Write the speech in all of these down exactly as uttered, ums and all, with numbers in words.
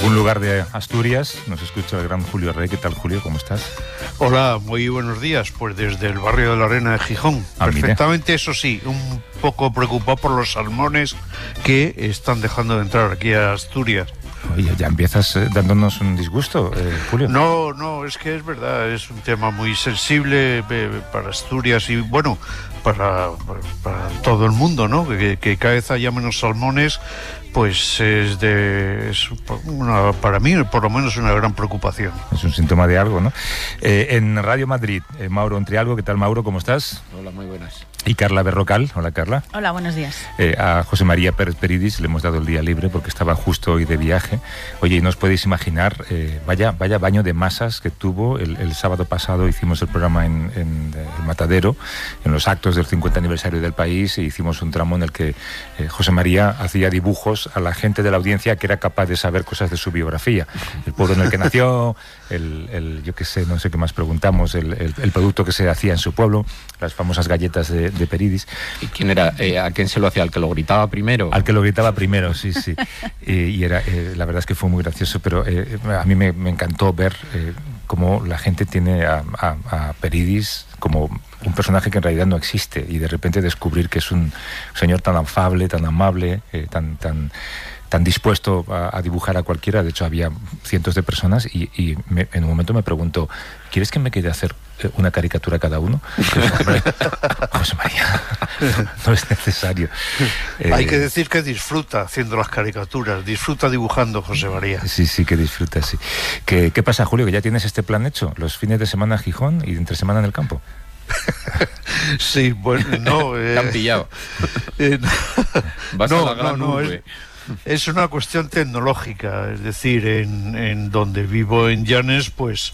algún lugar de Asturias nos escucha el gran Julio Rey. ¿Qué tal, Julio? ¿Cómo estás? Hola, muy buenos días. Pues desde el barrio de la Arena de Gijón. Ah, perfectamente, mire. Eso sí, un poco preocupado por los salmones que están dejando de entrar aquí a Asturias. Oye, ya empiezas eh, dándonos un disgusto, eh, Julio. No, no, es que es verdad, es un tema muy sensible eh, para Asturias y, bueno, para, para, para todo el mundo, ¿no? Que, que cada vez haya menos salmones, pues es de es una, para mí, por lo menos, una gran preocupación. Es un síntoma de algo, ¿no? Eh, en Radio Madrid, eh, Mauro Ontrialgo. ¿Qué tal, Mauro? ¿Cómo estás? Hola, muy buenas. Y Carla Berrocal. Hola, Carla. Hola, buenos días. Eh, a José María Pérez Peridis le hemos dado el día libre porque estaba justo hoy de viaje. Oye, y no os podéis imaginar, eh, vaya, vaya baño de masas que tuvo. El, el sábado pasado hicimos el programa en, en el Matadero, en los actos del cincuenta aniversario del país, e hicimos un tramo en el que eh, José María hacía dibujos a la gente de la audiencia que era capaz de saber cosas de su biografía. El pueblo en el que nació, el, el yo qué sé, no sé qué más preguntamos, el, el, el producto que se hacía en su pueblo, las famosas galletas de, de Peridis. ¿Y quién era? Eh, ¿A quién se lo hacía? ¿Al que lo gritaba primero? Al que lo gritaba primero, sí, sí. eh, y era, eh, la verdad es que fue muy gracioso, pero eh, a mí me, me encantó ver eh, cómo la gente tiene a, a, a Peridis como un personaje que en realidad no existe, y de repente descubrir que es un señor tan afable, tan amable, eh, tan... tan tan dispuesto a, a dibujar a cualquiera. De hecho, había cientos de personas y, y me, en un momento me preguntó, ¿quieres que me quede a hacer una caricatura cada uno? Hombre, José María, no es necesario. Eh, Hay que decir que disfruta haciendo las caricaturas, disfruta dibujando, José María. Sí, sí, que disfruta, sí. ¿Qué, qué pasa, Julio? ¿Que ya tienes este plan hecho? ¿Los fines de semana en Gijón y entre semana en el campo? Sí, bueno, no... Eh, Te han pillado. Eh, no, Vas no, a la gran no, no, nube. Es, es una cuestión tecnológica, es decir, en, en donde vivo en Llanes, pues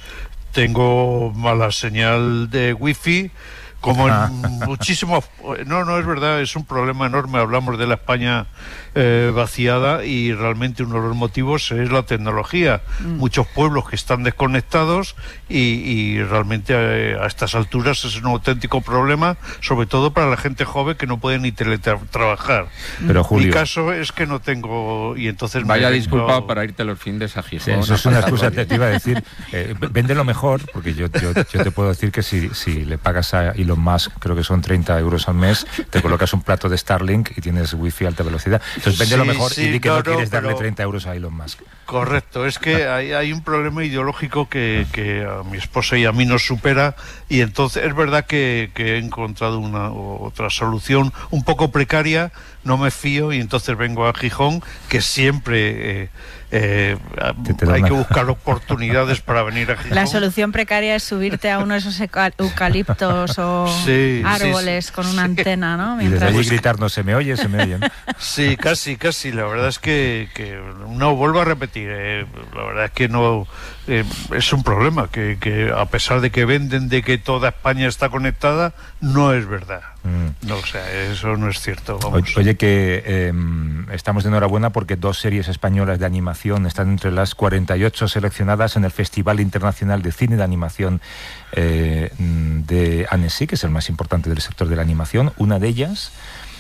tengo mala señal de wifi, como en muchísimos... No, no, es verdad, es un problema enorme. Hablamos de la España eh, vaciada y realmente uno de los motivos es la tecnología. Mm. Muchos pueblos que están desconectados y, y realmente eh, a estas alturas es un auténtico problema, sobre todo para la gente joven que no puede ni teletrabajar. Pero, Julio... Mi caso es que no tengo... y entonces Vaya me disculpa vengo... para irte los fines a Gijón. Sí, eso es una excusa, te, te iba a decir. Eh, véndelo mejor, porque yo, yo, yo te puedo decir que si, si le pagas a Elon Musk, creo que son treinta euros al mes, te colocas un plato de Starlink y tienes wifi a alta velocidad. Entonces véndelo sí, mejor sí, y di que no, no quieres no, darle treinta euros a Elon Musk. Correcto, es que hay, hay un problema ideológico que, que a mi esposa y a mí nos supera, y entonces es verdad que, que he encontrado una otra solución un poco precaria, no me fío, y entonces vengo a Gijón, que siempre... Eh, Eh, hay que buscar oportunidades para venir a Gijón. La solución precaria es subirte a uno de esos eucaliptos o sí, árboles sí, con una sí. antena, ¿no? Mientras... Y desde allí gritar, no se me oye, se me oye, ¿no? Sí, casi, casi. La verdad es que, que no, vuelvo a repetir, eh, la verdad es que no... Eh, es un problema, que, que a pesar de que venden de que toda España está conectada, no es verdad. Mm. No, o sea, eso no es cierto. Vamos. Oye, que eh, estamos de enhorabuena porque dos series españolas de animación están entre las cuarenta y ocho seleccionadas en el Festival Internacional de Cine de Animación eh, de Annecy, que es el más importante del sector de la animación. Una de ellas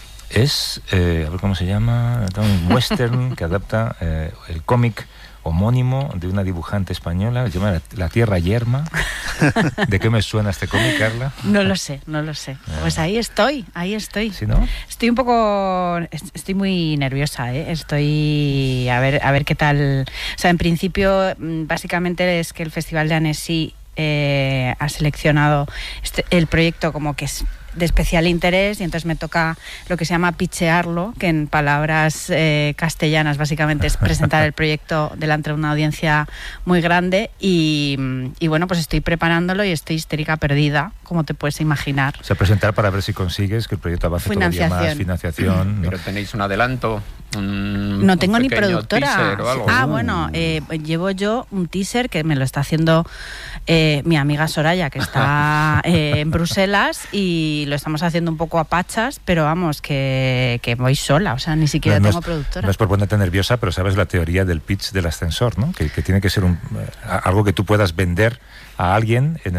es, eh, a ver cómo se llama, un western que adapta eh, el cómic homónimo de una dibujante española, se llama La Tierra Yerma. ¿De qué me suena este cómic, Carla? No lo sé, no lo sé. Pues ahí estoy, ahí estoy. ¿Sí, no? Estoy un poco, estoy muy nerviosa, ¿eh? Estoy a ver, a ver qué tal. O sea, en principio, básicamente es que el Festival de Annecy eh, ha seleccionado este, el proyecto como que es de especial interés, y entonces me toca lo que se llama pitchearlo, que en palabras eh, castellanas básicamente es presentar el proyecto delante de una audiencia muy grande, y, y bueno, pues estoy preparándolo y estoy histérica perdida, como te puedes imaginar. O sea, presentar para ver si consigues que el proyecto avance todavía más, financiación. Pero ¿no? ¿Tenéis un adelanto? Un, no tengo un ni productora. O algo. Ah, uh. bueno, eh, llevo yo un teaser que me lo está haciendo eh, mi amiga Soraya, que está eh, en Bruselas, y lo estamos haciendo un poco a pachas, pero vamos, que, que voy sola, o sea, ni siquiera no, no tengo es, productora. No es por ponerte nerviosa, pero sabes la teoría del pitch del ascensor, ¿no? Que, que tiene que ser un, algo que tú puedas vender a alguien en el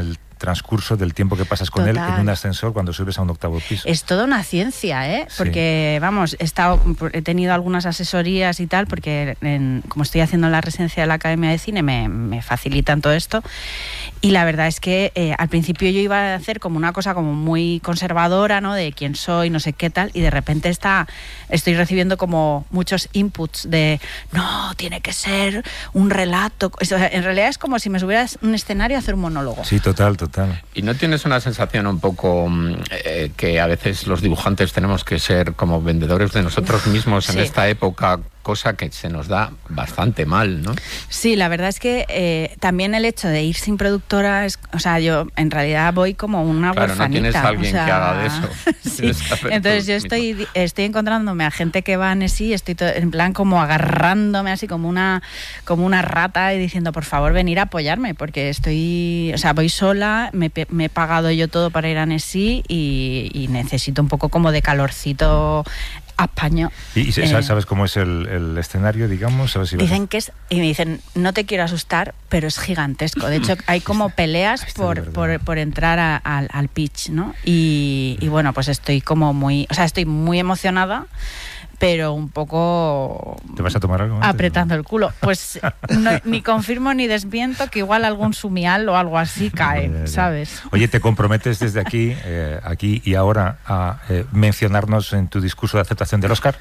transcurso del tiempo que pasas con Total. él en un ascensor cuando subes a un octavo piso. Es toda una ciencia, ¿eh? Sí. Porque, vamos, he, estado, he tenido algunas asesorías y tal, porque en, como estoy haciendo la residencia de la Academia de Cine, me, me facilitan todo esto. Y la verdad es que eh, al principio yo iba a hacer como una cosa como muy conservadora, ¿no? De quién soy, no sé qué tal, y de repente está, estoy recibiendo como muchos inputs de, no, tiene que ser un relato. O sea, en realidad es como si me subieras un escenario a hacer un monólogo. Sí, total, total. ¿Y no tienes una sensación un poco eh, que a veces los dibujantes tenemos que ser como vendedores de nosotros mismos en Sí. esta época, cosa que se nos da bastante mal, ¿no? Sí, la verdad es que eh, también el hecho de ir sin productora, es, o sea, yo en realidad voy como una Claro, huerfanita. no tienes a alguien o sea, que haga de eso. Sí. Tienes que hacer Entonces tú yo mismo. estoy, estoy encontrándome a gente que va a Nesí, estoy to- en plan como agarrándome así como una, como una rata y diciendo, por favor, venir a apoyarme, porque estoy, o sea, voy sola, me, pe- me he pagado yo todo para ir a Nesí y, y necesito un poco como de calorcito a España. ¿Y, y Eh, sabes, sabes cómo es el, el escenario, digamos? ¿Sabes si vas a- Dicen que es, y me dicen, no te quiero asustar, pero es gigantesco. De hecho, hay como peleas Está de por, verdad. por, por entrar a- al, al pitch, ¿no? Y, y bueno, pues estoy como muy, o sea, estoy muy emocionada, pero un poco ¿Te vas a tomar algo antes, apretando el culo. Pues no- ni confirmo ni desmiento que igual algún sumial o algo así cae, Ya, ya, ya. ¿sabes? Oye, ¿te comprometes desde aquí, eh, aquí y ahora a eh, mencionarnos en tu discurso de aceptación del Oscar?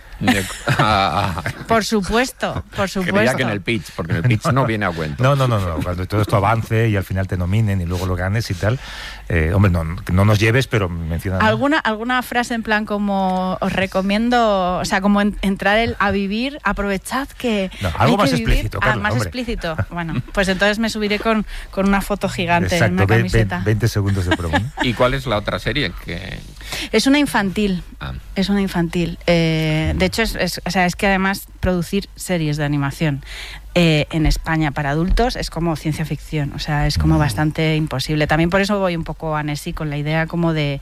Ah, ah, Por supuesto, por supuesto. creía que en el pitch, porque en el pitch no viene a cuento. No, no, no, no. Cuando todo esto avance y al final te nominen y luego lo ganes y tal, eh, hombre, no, no nos lleves, pero menciona. ¿Alguna, alguna frase en plan como os recomiendo, o sea, como en- entrar el, a vivir, aprovechad que... No, algo hay que más vivir? explícito, Ah, Carla, más hombre. explícito. Bueno, pues entonces me subiré con, con una foto gigante en Exacto, una ve- ve- camiseta. veinte segundos de promo. ¿Y cuál es la otra serie que...? Es una infantil. Ah. Es una infantil. Eh, de hecho, es, es- o sea, es que además producir series de animación eh, en España para adultos es como ciencia ficción. O sea, es como bastante imposible. También por eso voy un poco a Nesí con la idea como de,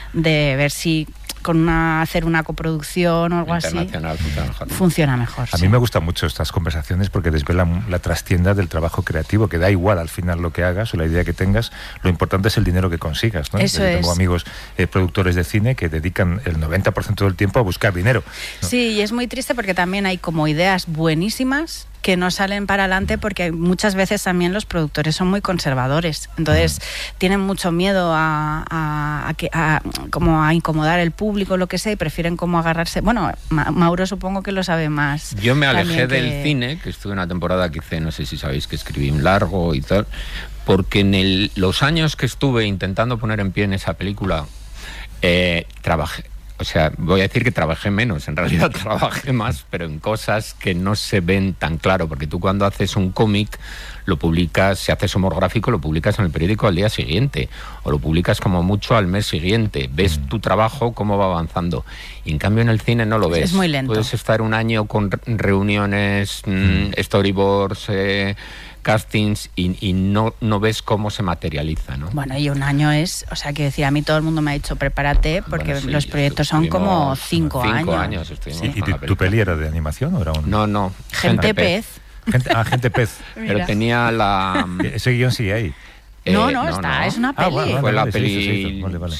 de ver si con una hacer una coproducción o algo así Internacional funciona mejor, ¿no? funciona mejor. A sí. mí me gustan mucho estas conversaciones porque desvelan la trastienda del trabajo creativo, que da igual al final lo que hagas o la idea que tengas, lo importante es el dinero que consigas, ¿no? Eso Yo tengo es. amigos eh, productores de cine que dedican el noventa por ciento del tiempo a buscar dinero, ¿no? Sí, y es muy triste porque también hay como ideas buenísimas que no salen para adelante porque muchas veces también los productores son muy conservadores. Entonces Mm. tienen mucho miedo a, a, a que, a, como a incomodar el público, lo que sea, y prefieren como agarrarse... Bueno, Ma- Mauro supongo que lo sabe más. Yo me alejé también del que- cine, que estuve una temporada que hice, no sé si sabéis que escribí un largo y tal, porque en el- los años que estuve intentando poner en pie en esa película, eh, trabajé, o sea, voy a decir que trabajé menos, en realidad trabajé más, pero en cosas que no se ven tan claro, porque tú cuando haces un cómic, lo publicas, si haces humor gráfico, lo publicas en el periódico al día siguiente, o lo publicas como mucho al mes siguiente, ves tu trabajo, cómo va avanzando, y en cambio en el cine no lo ves. Es muy lento. Puedes estar un año con re- reuniones, mm, storyboards, eh, castings, y, y no, no ves cómo se materializa, ¿no? Bueno, y un año es... O sea, quiero decir, a mí todo el mundo me ha dicho prepárate porque Bueno, sí, los proyectos son como estuvimos cinco, cinco años. años estuvimos ¿Y, con y la tu, tu película. peli era de animación o era un...? No, no. Gente pez. Gente, ah, gente pez. Pero Mira. tenía la... Ese guión sigue ahí. No, eh, no, está, es una Ah, peli. bueno, Fue la vale, se hizo, se peli... hizo. Vale, vale.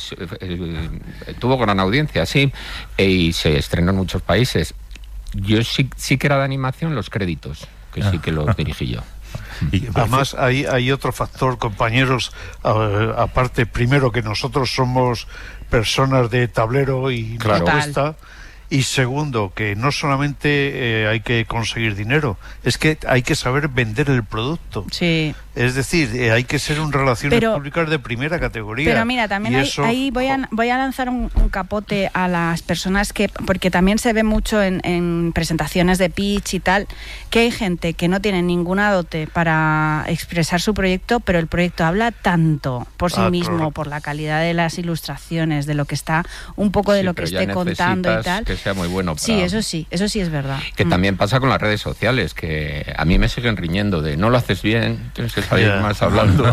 eh, tuvo gran audiencia, sí, e- y se estrenó en muchos países. Yo sí, sí que era de animación los créditos, que sí que los dirigí yo. Y- Además, hay, hay otro factor, compañeros, a- aparte, primero, que nosotros somos personas de tablero y Claro. nos cuesta, y segundo, que no solamente eh, hay que conseguir dinero, es que hay que saber vender el producto. Sí. Es decir, eh, hay que ser un relaciones Pero- públicas de primera categoría. Pero mira, también Y hay- eso- ahí voy a, voy a lanzar un, un capote a las personas que, porque también se ve mucho en, en presentaciones de pitch y tal, que hay gente que no tiene ninguna dote para expresar su proyecto, pero el proyecto habla tanto por sí Ah, mismo, claro. por la calidad de las ilustraciones, de lo que está, un poco de Sí, lo que pero ya esté contando y necesitas tal. que sea muy bueno. Para... Sí, eso sí, eso sí es verdad. Que mm. también pasa con las redes sociales, que a mí me siguen riñendo de no lo haces bien, tienes que salir yeah. más hablando.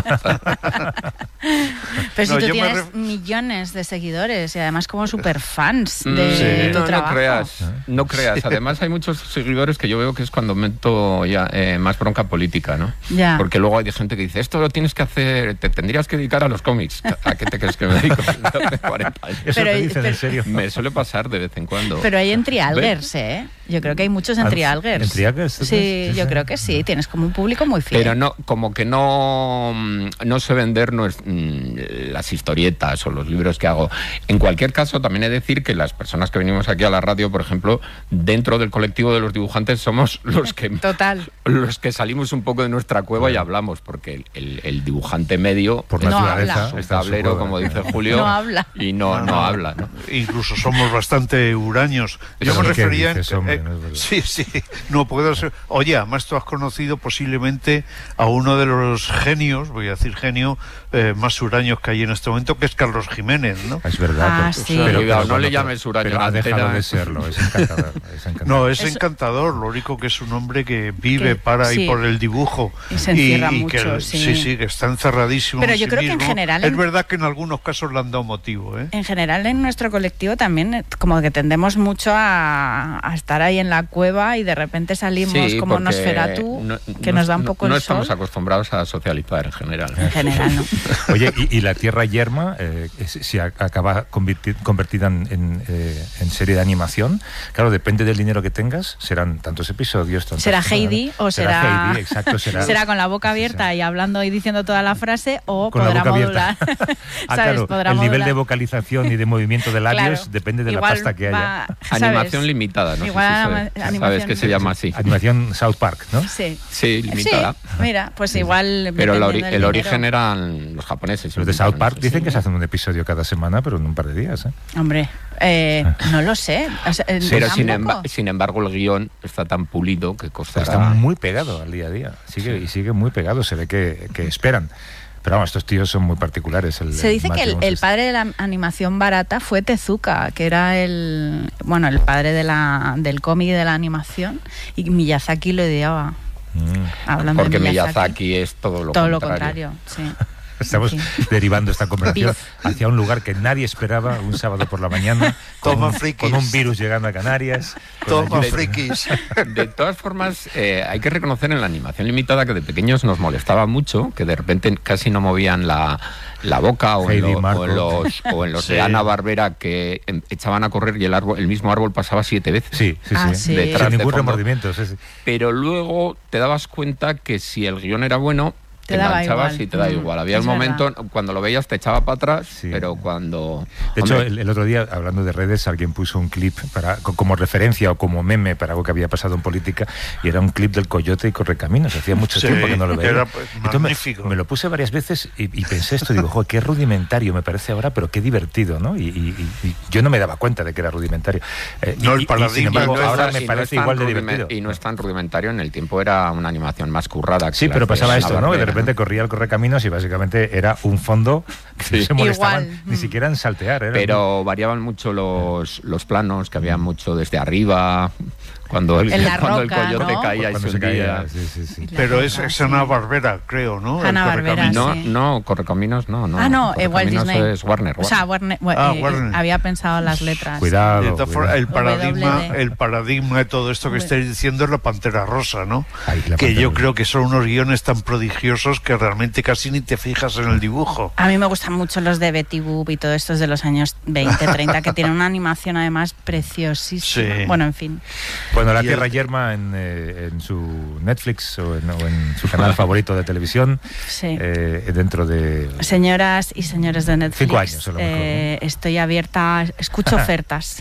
Pero no, si tú tienes ref... millones de seguidores y además como superfans de sí. tu no, trabajo. No creas, no creas. Además hay muchos seguidores que yo veo que es cuando meto ya eh, más bronca política, ¿no? Ya. Porque luego hay gente que dice, esto lo tienes que hacer, te tendrías que dedicar a los cómics. ¿A qué te crees que me dedico? cuarenta años. Eso pero, te dicen pero, en serio. Me suele pasar de vez en cuando. Pero hay en trialgers, ¿eh? Yo creo que hay muchos en trialgers. ¿En trialgers? Sí, sí, yo creo que sí. Tienes como un público muy fiel. Pero no, como que no, no sé vender no es, mmm, las historietas o los libros que hago. En cualquier caso, también he de decir que las personas que venimos aquí a la radio, por ejemplo, dentro del colectivo de los dibujantes somos los que Total. los que salimos un poco de nuestra cueva y hablamos, porque el, el, el dibujante medio por no naturaleza habla. es un tablero, como dice Julio, no habla. y no, no, no, no habla, ¿no? Incluso somos bastante huraños. Yo me refería en, dices, hombre, eh, no es sí, sí, no puedo ser. Oye, además tú has conocido posiblemente a uno de los genios, voy a decir genio, eh, más huraños que hay en este momento, que es Carlos Jiménez, ¿no? Es verdad. Ah, pero, sí. Pero, pero, no pero, le llames huraño. Pero ha dejado antena. de serlo, es encantador. Es encantador. No, es Eso... encantador, lo único que es un hombre que vive que, para sí. y por el dibujo. Y se encierra y, y mucho, que, sí. sí, sí, que está encerradísimo Pero en yo sí creo mismo. que en general... Es en... verdad que en algunos casos le han dado motivo, ¿eh? En general en nuestro colectivo también como que tendemos mucho a, a estar ahí en la cueva y de repente salimos Sí, como Nosferatu, no, que no, nos da un poco no el estamos sol. acostumbrados a socializar en general. En general, no. Oye, y, y la Tierra Yerma, eh, si acaba converti convertida en, en, eh, en serie de animación, claro, depende del dinero que tengas, serán tantos episodios, tantas será cosas, Heidi o será será Heidi, exacto, será, será con la boca abierta sí, sí. y hablando y diciendo toda la frase, o con podrá la boca modular. ah, ¿Sabes? claro, Podrá el modular. nivel de vocalización y de movimiento de labios Claro. depende de Igual la pasta que haya. va, ¿sabes? Animación limitada, no Igual sé si anima sabes, animación... sabes que se llama así. Animación South Park, ¿no? Sí. Sí, limitada. Sí, mira, pues sí, igual... Pero el, ori el el origen eran los japoneses. Los de South Park dicen sí. que se hacen un episodio cada semana, pero en un par de días, ¿eh? Hombre, eh, no lo sé. O sea, pero sin, emba tampoco. sin embargo el guión está tan pulido que costará... Está muy pegado al día a día. Sigue, sí. Y sigue muy pegado. Se ve que, que esperan. Pero vamos, estos tíos son muy particulares. El, Se dice el que el, el padre de la animación barata fue Tezuka, que era el bueno el padre de la, del cómic y de la animación, y Miyazaki lo ideaba. Mm. Hablando Porque de Miyazaki, Miyazaki es todo lo todo contrario. lo contrario. Sí. Estamos sí. derivando esta conversación hacia un lugar que nadie esperaba un sábado por la mañana, con, Toma un, frikis. con un virus llegando a Canarias. Toma de, frikis. De todas formas, eh, hay que reconocer en la animación limitada que de pequeños nos molestaba mucho, que de repente casi no movían la, la boca, o en, lo, o en los, o en los sí. de Hanna-Barbera, que em, echaban a correr y el árbol, el mismo árbol pasaba siete veces. Sí, sí, Ah, sí. sí. Detrás Sin ningún de fondo. remordimiento. Sí, sí. Pero luego te dabas cuenta que si el guión era bueno, Te te daba enganchabas igual. y te da Mm, igual. Había es un momento, verdad. cuando lo veías te echaba para atrás, Sí. pero cuando... De hecho, hombre, el, el otro día, hablando de redes, alguien puso un clip para, co- como referencia o como meme para algo que había pasado en política, y era un clip del Coyote y Correcaminos. Hacía mucho Sí, tiempo que no lo veía. era, pues, Entonces, magnífico. me, me lo puse varias veces y, y pensé esto, digo, joder, qué rudimentario me parece ahora, pero qué divertido, ¿no? Y, y, y, y yo no me daba cuenta de que era rudimentario. Eh, No, y, el y- y, paradigma sin embargo, y no es ahora tan- me y no parece es tan igual de rudime- divertido. Y no es tan rudimentario, en el tiempo era una animación más currada. Que Sí, las pero de pasaba esto, ¿no? Que de Hanna-Barbera, repente corría el Correcaminos y básicamente era un fondo que Sí. no se molestaban Igual. ni siquiera en saltear. Era Pero variaban mucho los, los planos, que había mucho desde arriba, cuando el, En la cuando el roca, coyote ¿no? caía y cuando se se hundía. caía. Sí, sí, sí. Pero es, Ah, es sí. Hanna-Barbera, creo, ¿no? El Hanna-Barbera, Correcaminos. No, no, Correcaminos no, no. Ah, no, eh, Walt Correcaminos Disney. es Warner. O sea, Warner, we- Ah, eh, Warner. había pensado las letras. Cuidado. De todas formas, cuidado. el paradigma, W D. el paradigma de todo esto que W- estáis diciendo es la Pantera Rosa, ¿no? Ay, la que Pantera yo Rosa. creo que son unos guiones tan prodigiosos que realmente casi ni te fijas en el dibujo. A mí me gustan mucho los de Betty Boop y todo estos de los años veinte, treinta, que tienen una animación además preciosísima. Sí. Bueno, en fin. Bueno, La Y Tierra el- Yerma en, eh, en su Netflix o en, o en su canal favorito de televisión, Sí. eh, dentro de... Señoras y señores de Netflix, Cinco años, a lo mejor, eh, estoy abierta, escucho ofertas.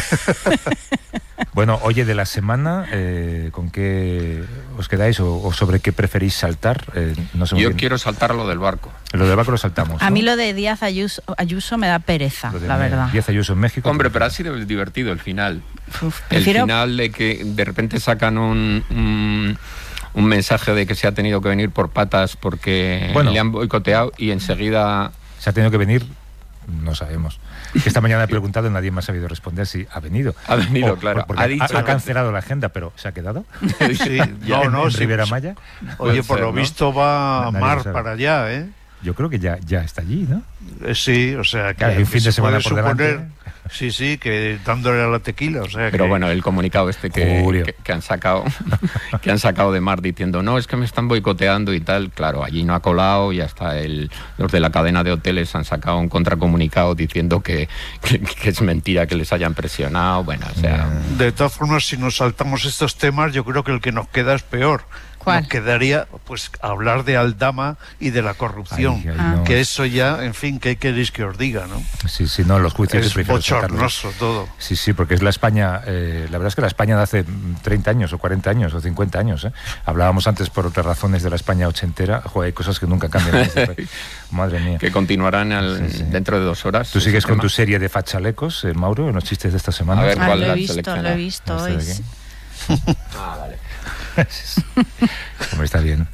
Bueno, oye, de la semana, eh, ¿con qué os quedáis o, o sobre qué preferís saltar? Eh, no sé muy Yo bien. quiero saltar a lo del barco. Lo del barco lo saltamos, A ¿no? mí lo de Díaz Ayuso, Ayuso me da pereza, Lo de la verdad. Díaz Ayuso en México. Hombre, pero ha sido divertido el final. Uf, El prefiero... final de que de repente sacan un, un, un mensaje de que se ha tenido que venir por patas porque Bueno. le han boicoteado y enseguida... Se ha tenido que venir no sabemos. Esta mañana he preguntado y nadie me ha sabido responder si ha venido. Ha venido, o, claro. Ha, dicho ha, ha cancelado la agenda, pero ¿se ha quedado? Sí, no, en, no, en sí, Rivera Maya. Oye, por ser, lo ¿no? visto va Nadie Mar para allá, ¿eh? Yo creo que ya, ya está allí, ¿no? Eh, sí, o sea, que, claro, hay un fin que de se semana puede por suponer, delante. Sí, sí, que dándole a la tequila, o sea Pero que... bueno, el comunicado este que, que, que han sacado que han sacado de Mar diciendo no, es que me están boicoteando y tal, claro, allí no ha colado y hasta el, los de la cadena de hoteles han sacado un contracomunicado diciendo que, que, que es mentira que les hayan presionado, bueno, o sea... De todas formas, si nos saltamos estos temas, yo creo que el que nos queda es peor. ¿Cuál? Nos quedaría pues hablar de Aldama y de la corrupción, ay, ay, ah. no. que eso ya, en fin, ¿qué queréis que os diga, no? Sí, sí, no, los juicios es bochornoso todo. Sí, sí, porque es la España, eh, la verdad es que la España de hace treinta años o cuarenta años o cincuenta años, ¿eh? Hablábamos antes por otras razones de la España ochentera, joder, hay cosas que nunca cambian. Madre mía. Que continuarán al, sí, sí. dentro de dos horas. ¿Tú sigues con tema? Tu serie de fachalecos, eh, Mauro, en los chistes de esta semana? A ver, ¿cuál ah, lo la he visto, lo he visto hoy. Ah, vale. Hombre, está bien.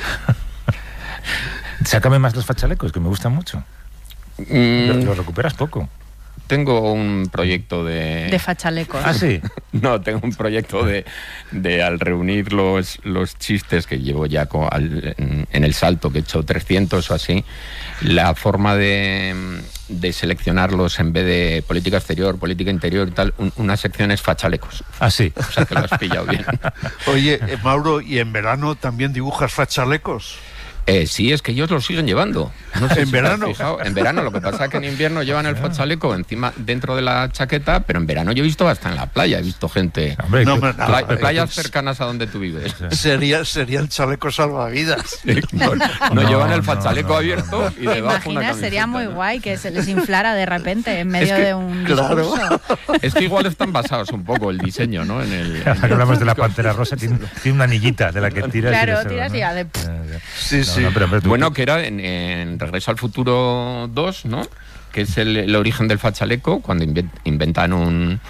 Sácame más los fachalecos, que me gustan mucho. Mm. Los lo recuperas poco. Tengo un proyecto de... De fachalecos. ¿Ah, sí? No, tengo un proyecto de, de al reunir los, los chistes que llevo ya con, al, en, en el salto, que he hecho trescientos o así, la forma de, de seleccionarlos en vez de política exterior, política interior y tal, un, una sección es fachalecos. Ah, sí. O sea que lo has pillado bien. Oye, eh, Mauro, ¿y en verano también dibujas fachalecos? Eh, sí, es que ellos lo siguen llevando. No sé ¿En si verano? En verano, lo que pasa es que en invierno llevan el fachaleco encima, dentro de la chaqueta, pero en verano yo he visto hasta en la playa, he visto gente... Hombre, no, que, play, no, playas cercanas a donde tú vives. Sería, sería el chaleco salvavidas. No, no, no llevan el fachaleco no, no, abierto no, no. y debajo una camiseta. Sería muy ¿no? guay que se les inflara de repente en medio es que, de un claro. discurso. Es que igual están basados un poco el diseño, ¿no? En el, en el... hablamos de la Pantera Rosa, tiene, tiene una anillita de la que tiras. Claro, y tiras y ya de... Sí, no, sí. No, pero, pero tú, bueno, que era en, en Regreso al Futuro dos, ¿no? Que es el, el origen del fachaleco, cuando inventan un...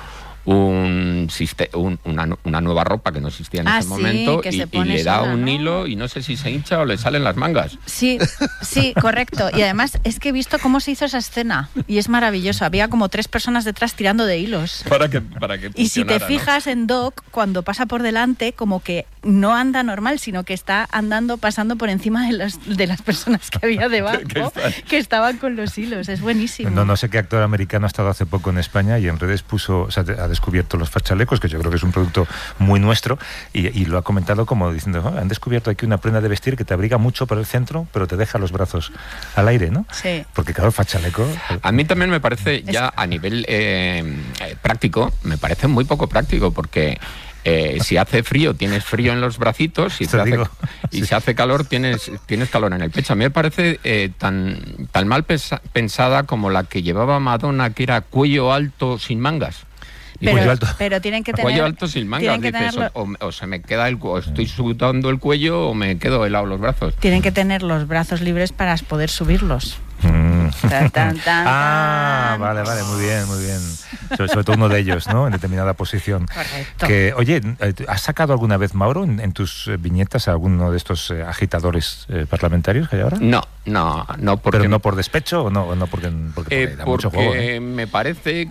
Un, un, una, una nueva ropa que no existía en ah, ese sí, momento y, y le da sola, un ¿no? hilo y no sé si se hincha o le salen las mangas. Sí, sí, correcto. Y además es que he visto cómo se hizo esa escena y es maravilloso. Había como tres personas detrás tirando de hilos. Para que, para que y si te fijas, ¿no? En Doc, cuando pasa por delante, como que no anda normal, sino que está andando, pasando por encima de, los, de las personas que había debajo, que estaban con los hilos. Es buenísimo. No, no sé qué actor americano ha estado hace poco en España y en redes puso, o sea, ha descubierto los fachalecos, que yo creo que es un producto muy nuestro, y, y lo ha comentado como diciendo, oh, han descubierto aquí una prenda de vestir que te abriga mucho por el centro, pero te deja los brazos al aire, ¿no? Sí. Porque claro, el fachaleco... A mí también me parece, ya a nivel eh, eh, práctico, me parece muy poco práctico, porque... Eh, si hace frío tienes frío en los bracitos y, te hace, y sí. si hace calor tienes tienes calor en el pecho. A mí me parece eh, tan tan mal pesa, pensada como la que llevaba Madonna, que era cuello alto sin mangas. Pero, cuello alto. pero tienen que tener... Cuello alto sin mangas, dices, tenerlo... o, o se me queda el o estoy sudando el cuello o me quedo helado los brazos. Tienen que tener los brazos libres para poder subirlos. Mm. Tan, tan, tan, ah, tan. vale, vale, muy bien, muy bien. Sobre, sobre todo uno de ellos, ¿no? En determinada posición. Correcto. Que, oye, ¿has sacado alguna vez, Mauro, en, en tus viñetas a alguno de estos eh, agitadores eh, parlamentarios que hay ahora? No, no, no. Porque ¿Pero no por despecho o no, o no porque, porque, eh, porque da porque mucho juego? ¿eh? Me parece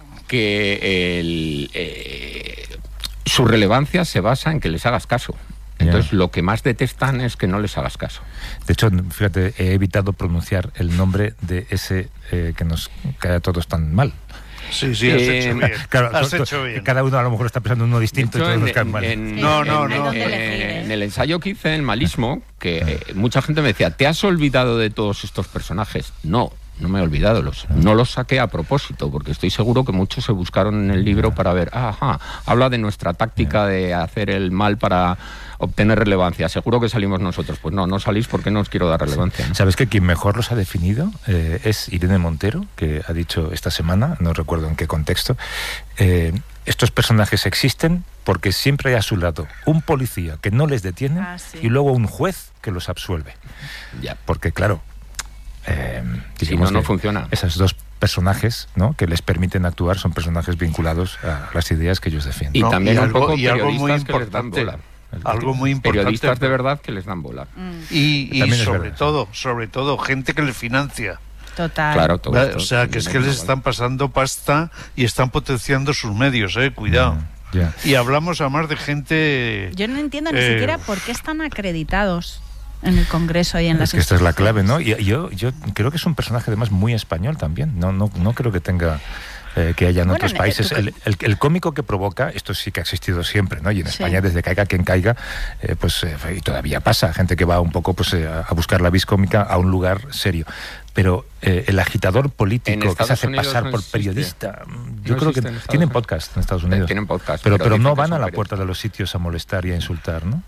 que el, eh, su relevancia se basa en que les hagas caso. Entonces, yeah. Lo que más detestan es que no les hagas caso. De hecho, fíjate, he evitado pronunciar el nombre de ese eh, que nos cae a todos tan mal. Sí, sí, has eh, hecho bien. Claro, has hecho bien. Cada uno a lo mejor está pensando en uno distinto hecho, y todos en, nos caen mal. En, sí, no, no, en, no. En, en, en el ensayo que hice en Malismo, que eh, mucha gente me decía, ¿te has olvidado de todos estos personajes? No. No me he olvidado, los, no los saqué a propósito, porque estoy seguro que muchos se buscaron en el libro para ver, ajá, habla de nuestra táctica de hacer el mal para obtener relevancia. Seguro que salimos nosotros. Pues no, no salís porque no os quiero dar relevancia. ¿No? ¿Sabes que quien mejor los ha definido eh, es Irene Montero, que ha dicho esta semana, no recuerdo en qué contexto, eh, estos personajes existen porque siempre hay a su lado un policía que no les detiene ah, sí. y luego un juez que los absuelve. Ya. Porque claro... Eh, si no, no funciona. Esos dos personajes, ¿no?, que les permiten actuar son personajes vinculados a las ideas que ellos defienden. Y no, también y un algo, poco y algo muy periodistas que les dan bola. Algo muy importante. Periodistas de verdad que les dan bola. Mm. Y, y sobre todo, sobre todo, gente que les financia. Total. Claro, todo ¿Vale? esto, O sea, que es que les están pasando pasta y están potenciando sus medios, eh, cuidado. Mm, yeah. Y hablamos además de gente... Yo no entiendo ni eh, siquiera por qué están acreditados en el Congreso y en las Es que esta es la clave, ¿no? instituciones. Y yo, yo creo que es un personaje además muy español también. No, no, no creo que tenga... Eh, que haya en Bueno, otros en- países. tú- El, el, el cómico que provoca, esto sí que ha existido siempre, ¿no? Y en Sí. España, desde caiga quien caiga, eh, pues eh, y todavía pasa, gente que va un poco pues eh, a buscar la vis cómica a un lugar serio. Pero eh, el agitador político En que se Estados hace Unidos pasar no por existe. periodista, yo No creo que existe en Estados tienen Unidos. podcast en Estados Unidos. Tienen podcast, pero, pero pero dicen no que van son a la periodistas. puerta de los sitios a molestar y a insultar, ¿no?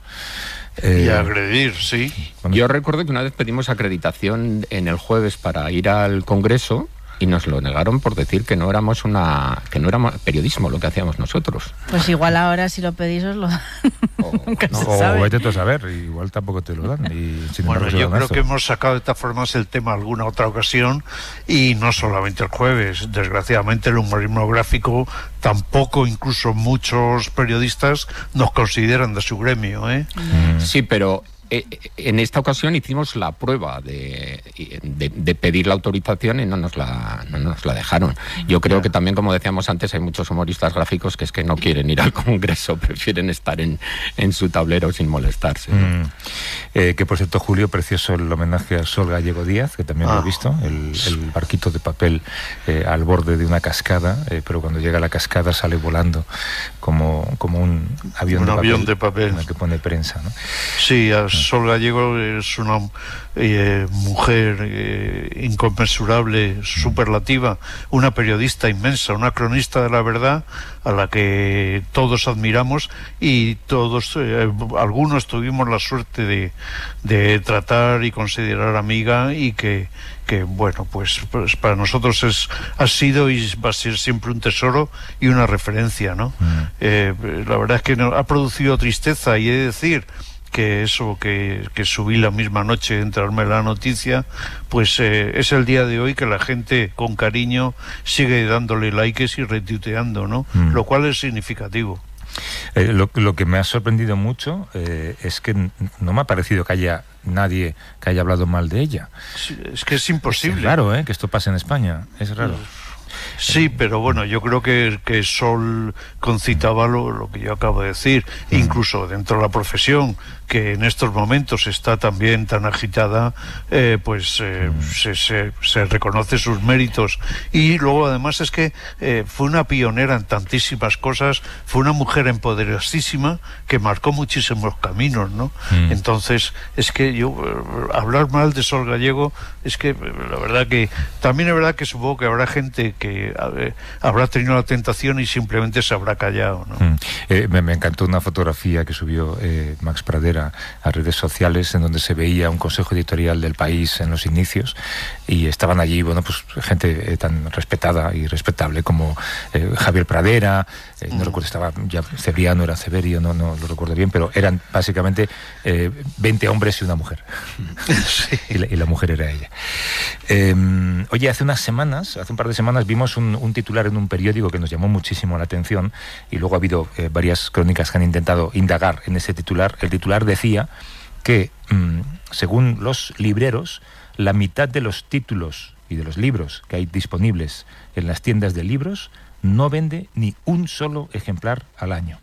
Y Eh, agredir, sí. bueno, Yo recuerdo que una vez pedimos acreditación en el jueves para ir al Congreso y nos lo negaron por decir que no éramos una que no era periodismo lo que hacíamos nosotros. Pues igual ahora si lo pedís os lo dan. O, Nunca no, se o sabe. vete tú a saber, igual tampoco te lo dan. Y, sin Bueno, embargo, se yo lo dan creo esto. que hemos sacado de todas formas el tema alguna otra ocasión y no solamente el jueves. Desgraciadamente el humorismo gráfico tampoco, incluso muchos periodistas nos consideran de su gremio, ¿eh? Mm. Sí, pero eh, en esta ocasión hicimos la prueba de, de, de pedir la autorización y no nos la, no nos la dejaron. Yo creo que también, como decíamos antes, hay muchos humoristas gráficos que es que no quieren ir al Congreso, prefieren estar en, en su tablero sin molestarse, ¿no? Mm. Eh, que por cierto, Julio, precioso el homenaje a Sol Gallego Díaz, que también lo Ah. he visto, el, el barquito de papel eh, al borde de una cascada, eh, pero cuando llega a la cascada sale volando como, como un avión, Un de, avión papel, de papel. en el que pone prensa, ¿no? Sí, a Sol Gallego es una eh, mujer eh, inconmensurable, superlativa, una periodista inmensa, una cronista de la verdad a la que todos admiramos y todos, eh, algunos tuvimos la suerte de, de tratar y considerar amiga y que, que bueno, pues, pues para nosotros es, ha sido y va a ser siempre un tesoro y una referencia, ¿no? Mm. Eh, la verdad es que no- ha producido tristeza y he de decir que eso que, que subí la misma noche de entrarme la noticia, pues eh, es el día de hoy que la gente con cariño sigue dándole likes y retuiteando, ¿no? Mm. Lo cual es significativo. Eh, lo, lo que me ha sorprendido mucho eh, es que n- no me ha parecido que haya nadie que haya hablado mal de ella. Sí, es que es Es imposible. raro, ¿eh? Que esto pase en España. Es raro. Sí, pero bueno, yo creo que, que Sol concitaba lo, lo que yo acabo de decir, incluso dentro de la profesión, que en estos momentos está también tan agitada, eh, pues eh, se, se, se reconoce sus méritos. Y luego además es que eh, fue una pionera en tantísimas cosas, fue una mujer empoderosísima que marcó muchísimos caminos, ¿no? Mm. Entonces, es que yo, eh, hablar mal de Sol Gallego, es que eh, la verdad que, también es verdad que supongo que habrá gente que eh, habrá tenido la tentación y simplemente se habrá callado, ¿no? Mm. Eh, me, me encantó una fotografía que subió eh, Max Pradera a redes sociales en donde se veía un consejo editorial del País en los inicios y estaban allí, bueno, pues gente eh, tan respetada y respetable como eh, Javier Pradera, eh, no Mm. recuerdo, estaba ya Cebriano, era Severio, no, no lo recuerdo bien, pero eran básicamente eh, veinte hombres y una mujer. Sí. Y la, y la mujer era ella. Eh, oye, hace unas semanas, hace un par de semanas, vimos un, un titular en un periódico que nos llamó muchísimo la atención y luego ha habido eh, varias crónicas que han intentado indagar en ese titular. El titular decía que, mmm, según los libreros, la mitad de los títulos y de los libros que hay disponibles en las tiendas de libros no vende ni un solo ejemplar al año.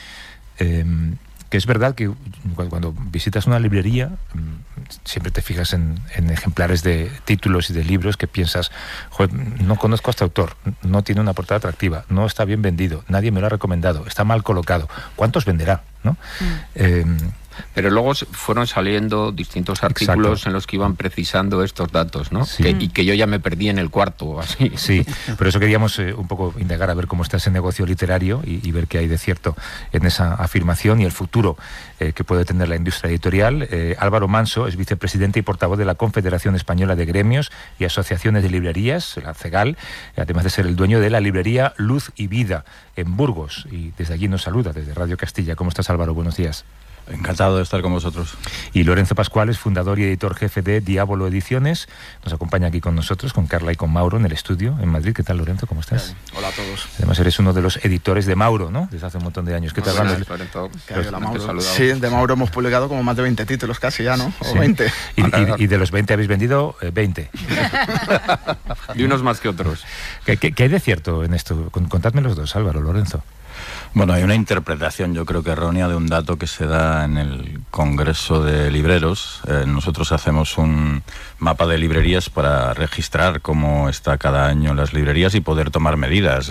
Eh, que es verdad que cuando visitas una librería siempre te fijas en, en ejemplares de títulos y de libros que piensas, joder, no conozco a este autor, no tiene una portada atractiva, no está bien vendido, nadie me lo ha recomendado, está mal colocado, ¿cuántos venderá? ¿No? Mm. Eh, Pero luego fueron saliendo distintos artículos Exacto. en los que iban precisando estos datos, ¿no? Sí. Que, y que yo ya me perdí en el cuarto, así. Sí, por eso queríamos eh, un poco indagar a ver cómo está ese negocio literario y, y ver qué hay de cierto en esa afirmación y el futuro eh, que puede tener la industria editorial. Eh, Álvaro Manso es vicepresidente y portavoz de la Confederación Española de Gremios y Asociaciones de Librerías, la CEGAL, además de ser el dueño de la librería Luz y Vida en Burgos. Y desde allí nos saluda, desde Radio Castilla. ¿Cómo estás, Álvaro? Buenos días. Encantado de estar con vosotros. Y Lorenzo Pascual, fundador y editor jefe de Diabolo Ediciones, nos acompaña aquí con nosotros, con Carla y con Mauro en el estudio en Madrid. ¿Qué tal, Lorenzo? ¿Cómo estás? Hola a todos. Además eres uno de los editores de Mauro, ¿no? Desde hace un montón de años. ¿Qué tal? Buenas, Lorenzo. Pues, Mauro. Sí, de Mauro hemos publicado como más de veinte títulos casi ya, ¿no? O sí. veinte. Y, y, y de los veinte habéis vendido eh, veinte. Y unos más que otros. ¿Qué, qué, qué hay de cierto en esto? Contadme los dos, Álvaro, Lorenzo. Bueno, hay una interpretación, yo creo que errónea, de un dato que se da en el Congreso de Libreros. Eh, nosotros hacemos un mapa de librerías para registrar cómo está cada año las librerías y poder tomar medidas.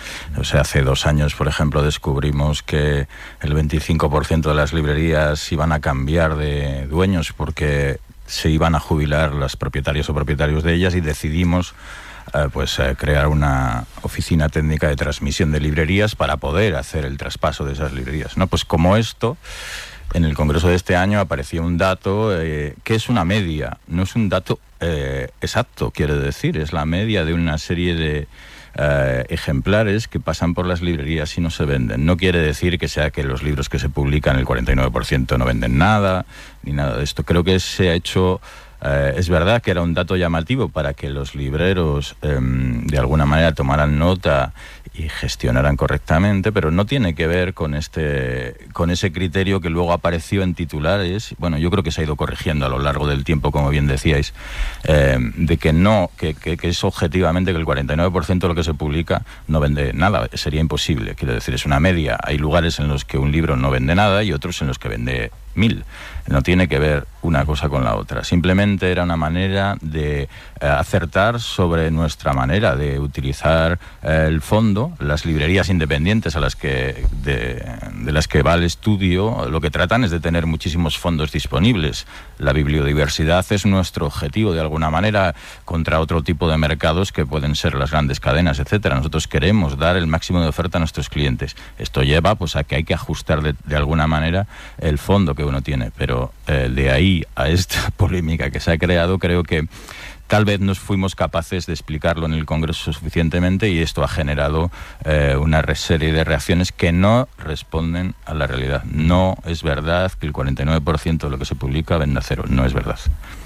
O sea, hace dos años, por ejemplo, descubrimos que el veinticinco por ciento de las librerías iban a cambiar de dueños porque se iban a jubilar los propietarios o propietarios de ellas, y decidimos Eh, pues eh, crear una oficina técnica de transmisión de librerías para poder hacer el traspaso de esas librerías, ¿no? Pues como esto, en el Congreso de este año apareció un dato eh, que es una media, no es un dato eh, exacto, quiere decir, es la media de una serie de eh, ejemplares que pasan por las librerías y no se venden. No quiere decir que sea que los libros que se publican, el cuarenta y nueve por ciento no venden nada, ni nada de esto. Creo que se ha hecho... Eh, es verdad que era un dato llamativo para que los libreros eh, de alguna manera tomaran nota y gestionaran correctamente, pero no tiene que ver con este con ese criterio que luego apareció en titulares. Bueno, yo creo que se ha ido corrigiendo a lo largo del tiempo, como bien decíais, eh, de que no, que, que, que es objetivamente que el cuarenta y nueve por ciento de lo que se publica no vende nada. Sería imposible, quiero decir, es una media. Hay lugares en los que un libro no vende nada y otros en los que vende mil. No tiene que ver una cosa con la otra. Simplemente era una manera de eh, acertar sobre nuestra manera de utilizar eh, el fondo. Las librerías independientes a las que de, de las que va el estudio, lo que tratan es de tener muchísimos fondos disponibles. La bibliodiversidad es nuestro objetivo de alguna manera contra otro tipo de mercados que pueden ser las grandes cadenas, etcétera. Nosotros queremos dar el máximo de oferta a nuestros clientes. Esto lleva pues a que hay que ajustar de, de alguna manera el fondo que uno tiene, pero eh, de ahí a esta polémica que se ha creado, creo que tal vez no fuimos capaces de explicarlo en el Congreso suficientemente, y esto ha generado eh, una serie de reacciones que no responden a la realidad. No es verdad que el cuarenta y nueve por ciento de lo que se publica venda cero, no es verdad.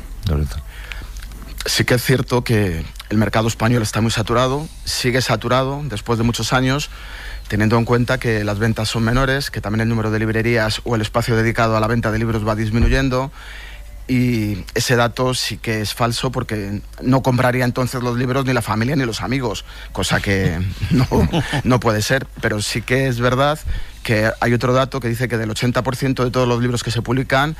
Sí que es cierto que el mercado español está muy saturado, sigue saturado después de muchos años, teniendo en cuenta que las ventas son menores, que también el número de librerías o el espacio dedicado a la venta de libros va disminuyendo, y ese dato sí que es falso, porque no compraría entonces los libros ni la familia ni los amigos, cosa que no, no puede ser. Pero sí que es verdad que hay otro dato que dice que del ochenta por ciento de todos los libros que se publican,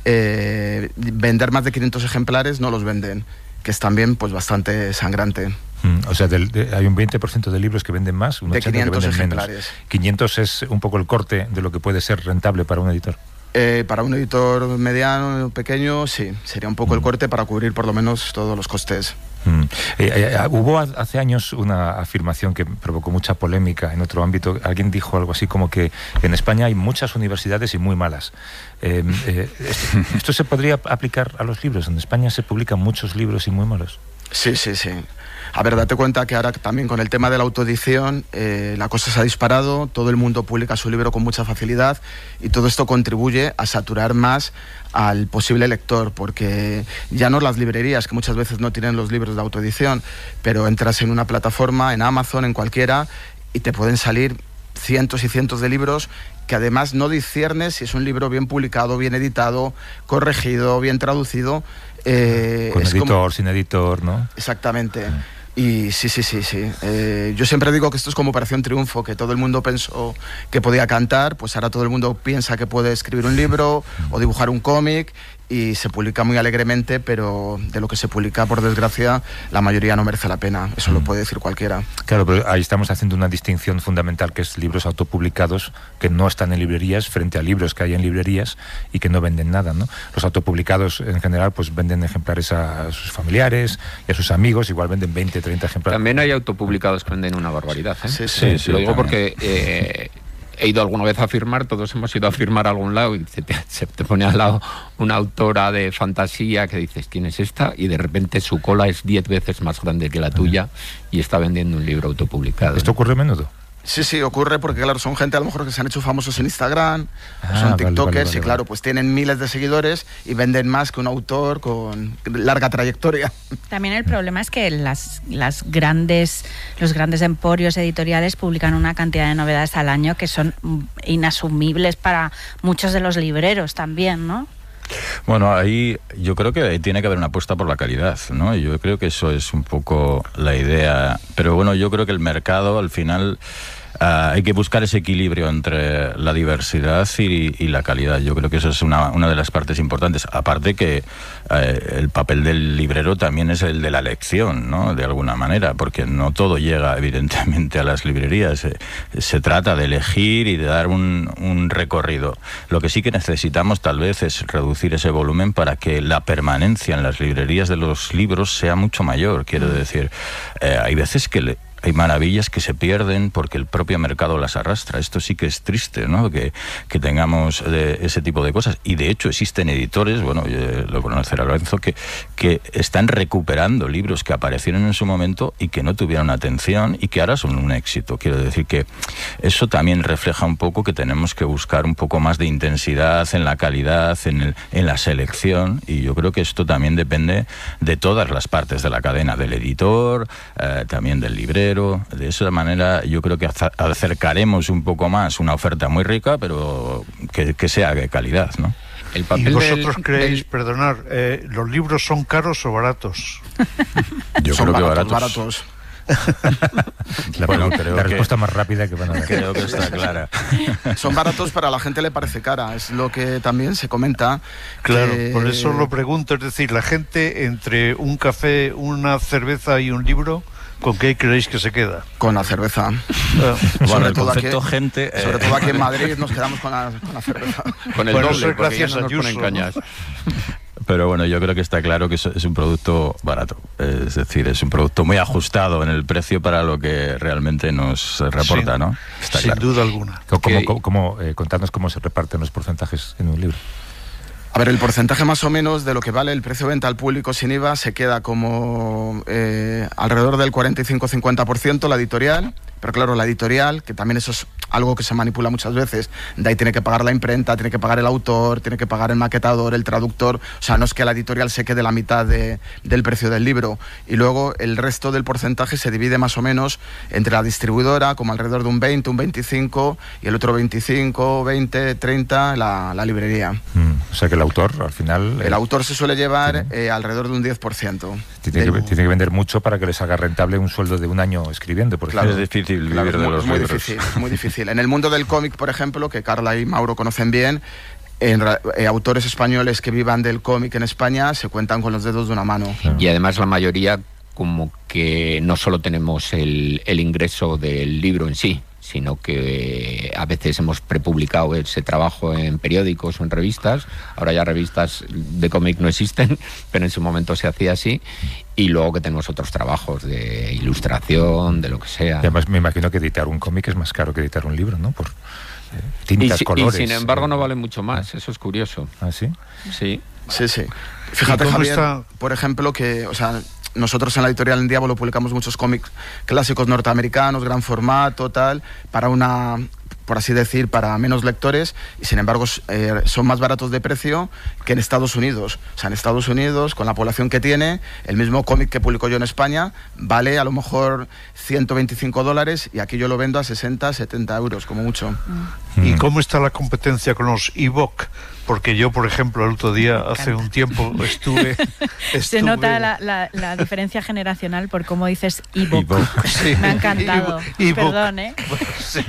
eh, vender más de quinientos ejemplares no los venden, que es también pues bastante sangrante. Mm, o sea, del, de, hay un veinte por ciento de libros que venden más, un de ochenta por ciento quinientos que venden ejemplares. Menos. quinientos es un poco el corte de lo que puede ser rentable para un editor. Eh, para un editor mediano, pequeño, sí, sería un poco mm. el corte para cubrir por lo menos todos los costes. Mm. Eh, eh, hubo hace años una afirmación que provocó mucha polémica en otro ámbito. Alguien dijo algo así como que en España hay muchas universidades y muy malas. Eh, eh, esto, ¿Esto se podría aplicar a los libros? ¿En España se publican muchos libros y muy malos? Sí, sí, sí. A ver, date cuenta que ahora también con el tema de la autoedición eh, la cosa se ha disparado, todo el mundo publica su libro con mucha facilidad, y todo esto contribuye a saturar más al posible lector, porque ya no las librerías, que muchas veces no tienen los libros de autoedición, pero entras en una plataforma, en Amazon, en cualquiera, y te pueden salir cientos y cientos de libros que además no disciernes si es un libro bien publicado, bien editado, corregido, bien traducido. Eh, Con es editor, como... sin editor, ¿no? Exactamente. Y sí, sí, sí, sí. Eh, yo siempre digo que esto es como Operación Triunfo, que todo el mundo pensó que podía cantar, pues ahora todo el mundo piensa que puede escribir un libro o dibujar un cómic, y se publica muy alegremente, pero de lo que se publica, por desgracia, la mayoría no merece la pena. Eso mm. lo puede decir cualquiera. Claro, pero ahí estamos haciendo una distinción fundamental, que es libros autopublicados que no están en librerías frente a libros que hay en librerías y que no venden nada, ¿no? Los autopublicados en general pues venden ejemplares a sus familiares y a sus amigos, igual venden veinte, treinta ejemplares. También hay autopublicados que venden una barbaridad, ¿eh? Sí, sí, sí, sí, lo digo también. porque... Eh, he ido alguna vez a firmar, todos hemos ido a firmar a algún lado, y se te, se te pone al lado una autora de fantasía que dices, ¿quién es esta? Y de repente su cola es diez veces más grande que la tuya y está vendiendo un libro autopublicado. ¿Esto ocurre a menudo? Sí, sí, ocurre porque, claro, son gente a lo mejor que se han hecho famosos en Instagram, Ah, son vale, tiktokers vale, vale, y, claro, vale. pues tienen miles de seguidores y venden más que un autor con larga trayectoria. También el problema es que las, las grandes, los grandes emporios editoriales publican una cantidad de novedades al año que son inasumibles para muchos de los libreros también, ¿no? Bueno, ahí yo creo que tiene que haber una apuesta por la calidad, ¿no? Y yo creo que eso es un poco la idea. Pero bueno, yo creo que el mercado al final uh, hay que buscar ese equilibrio entre la diversidad y, y la calidad. Yo creo que eso es una, una de las partes importantes. Aparte que uh, el papel del librero también es el de la elección, ¿no? De alguna manera, porque no todo llega evidentemente a las librerías. Se, se trata de elegir y de dar un, un recorrido. Lo que sí que necesitamos tal vez es reducir ese volumen para que la permanencia en las librerías de los libros sea mucho mayor. Quiero decir, eh, hay veces que le, hay maravillas que se pierden porque el propio mercado las arrastra. Esto sí que es triste, ¿no? Que, que tengamos eh, ese tipo de cosas. Y de hecho existen editores, bueno, eh, lo conocerá Lorenzo, que, que están recuperando libros que aparecieron en su momento y que no tuvieron atención y que ahora son un éxito. Quiero decir que eso también refleja un poco que tenemos que buscar un poco más de intensidad en la calidad, en, el, en la selección, y yo creo que esto también depende de todas las partes de la cadena, del editor, eh, también del librero. De esa manera yo creo que acercaremos un poco más una oferta muy rica, pero que, que sea de calidad, ¿no? El papel ¿Y vosotros del, creéis, del... perdonar, eh, los libros son caros o baratos? Yo Son creo que baratos, baratos. baratos. La, Bueno, creo la que- respuesta más rápida que van a dar. Creo que está clara. Son baratos, pero a la gente le parece cara. Es lo que también se comenta. Claro, que- por eso lo pregunto. Es decir, la gente entre un café, una cerveza y un libro, ¿con qué creéis que se queda? Con la cerveza. Ah, Bueno, Sobre el todo concepto aquí- gente... eh, Sobre todo aquí en Madrid nos quedamos con la, con la cerveza. Con el Bueno, doble, eso es porque ya gracias no a nos ponen Ayuso, cañas. Pero bueno, yo creo que está claro que es, es un producto barato. Es decir, es un producto muy ajustado en el precio para lo que realmente nos reporta, sin, ¿no? Está sin claro. duda alguna. ¿Cómo, Que- cómo- cómo, eh, contadnos cómo se reparten los porcentajes en un libro? A ver, el porcentaje más o menos de lo que vale el precio de venta al público sin I V A se queda como eh, alrededor del cuarenta y cinco a cincuenta por ciento la editorial, pero claro, la editorial, que también eso es algo que se manipula muchas veces, de ahí tiene que pagar la imprenta, tiene que pagar el autor, tiene que pagar el maquetador, el traductor, o sea, no es que la editorial se quede la mitad de, del precio del libro, y luego el resto del porcentaje se divide más o menos entre la distribuidora, como alrededor de un veinte, un veinticinco, y el otro veinticinco, veinte, treinta, la, la librería. Mm, o sea que el autor, al final... El eh, autor se suele llevar sí. eh, alrededor de un diez por ciento. Tiene que, Del- tiene que vender mucho para que les haga rentable un sueldo de un año escribiendo, por Claro. ejemplo. Es difícil Claro, vivir es de muy- los es muy libros. difícil, es muy difícil. En el mundo del cómic, por ejemplo, que Carla y Mauro conocen bien, en ra- eh, autores españoles que vivan del cómic en España se cuentan con los dedos de una mano. Y además la mayoría como que no solo tenemos el, el ingreso del libro en sí, sino que a veces hemos prepublicado ese trabajo en periódicos o en revistas. Ahora ya revistas de cómic no existen, pero en su momento se hacía así. Y luego que tenemos otros trabajos de ilustración, de lo que sea. Y además me imagino que editar un cómic es más caro que editar un libro, ¿no? Por eh, Y, tintas, si- y colores... sin embargo eh, no vale mucho más, eso es curioso. ¿Ah, sí? Sí. Sí, sí. Fíjate, ¿Y cómo Javier, está? por ejemplo, que, o sea, nosotros en la editorial En Diablo publicamos muchos cómics clásicos norteamericanos, gran formato, tal, para una, por así decir, para menos lectores, y sin embargo eh, son más baratos de precio que en Estados Unidos. O sea, en Estados Unidos, con la población que tiene, el mismo cómic que publico yo en España vale a lo mejor ciento veinticinco dólares, y aquí yo lo vendo a sesenta, setenta euros, como mucho. ¿Y Mm. cómo está la competencia con los e-book? Porque yo, por ejemplo, el otro día, hace un tiempo, estuve... Se estuve- nota la, la, la diferencia generacional por cómo dices ebook. Ebook. Sí, Me ha encantado. e-book. Perdón, ¿eh? Sí.